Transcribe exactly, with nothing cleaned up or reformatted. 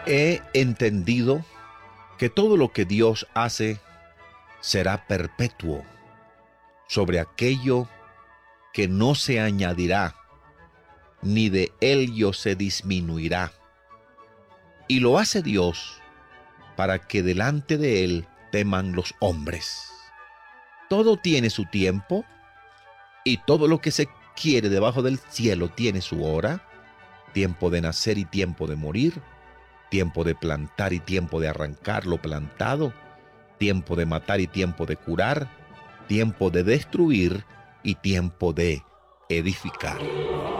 He entendido que todo lo que Dios hace será perpetuo sobre aquello que no se añadirá, ni de ello se disminuirá. Y lo hace Dios para que delante de Él teman los hombres. Todo tiene su tiempo, y todo lo que se quiere debajo del cielo tiene su hora, tiempo de nacer y tiempo de morir, tiempo de plantar y tiempo de arrancar lo plantado, tiempo de matar y tiempo de curar, tiempo de destruir y tiempo de edificar.